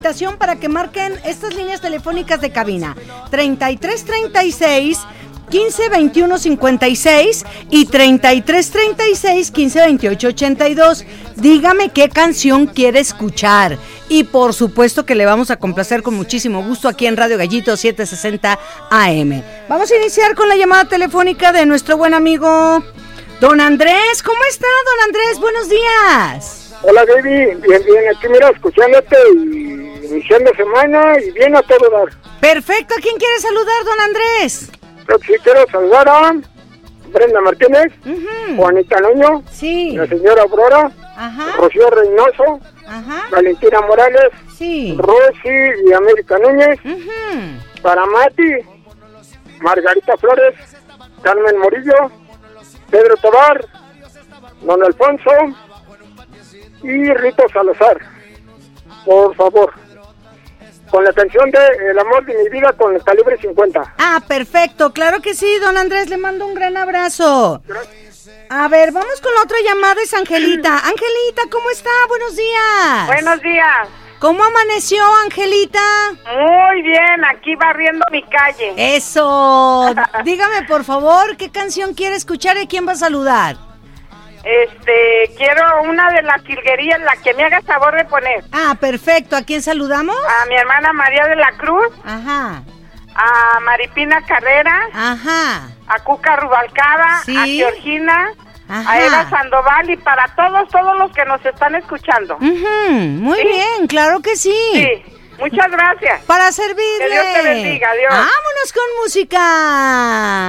Para que marquen estas líneas telefónicas de cabina 3336 1521 56 y 3336 1528 82. Dígame qué canción quiere escuchar y por supuesto que le vamos a complacer con muchísimo gusto aquí en Radio Gallito 760 AM. Vamos a iniciar con la llamada telefónica de nuestro buen amigo Don Andrés. ¿Cómo está, Don Andrés? Buenos días. Hola, baby, bien, aquí mira, escuchándote y iniciando semana y bien a todo dar. Perfecto, ¿a quién quiere saludar, Don Andrés? Sí, quiero saludar a Brenda Martínez, Juanita Nuño, sí, la señora Aurora, Rocío Reynoso, Valentina Morales, sí, Rosy y América Núñez, para Mati, Margarita Flores, Carmen Morillo, Pedro Tobar, Don Alfonso y Rito Salazar, por favor, con la canción de El amor de mi vida con el calibre 50. Ah, perfecto, claro que sí, Don Andrés, le mando un gran abrazo. Gracias. A ver, vamos con la otra llamada, es Angelita. Angelita, ¿cómo está? Buenos días. Buenos días. ¿Cómo amaneció, Angelita? Muy bien, aquí barriendo mi calle. Eso, dígame por favor, ¿qué canción quiere escuchar y quién va a saludar? Quiero una de las jilguerías, la que me haga favor de poner. Ah, perfecto. ¿A quién saludamos? A mi hermana María de la Cruz. Ajá. A Maripina Carrera. Ajá. A Cuca Rubalcaba. Sí. A Georgina. Ajá. A Eva Sandoval y para todos los que nos están escuchando. Muy ¿Sí? bien, claro que sí. Sí. Muchas gracias. Para servirle. Que Dios te bendiga, adiós. Vámonos con música.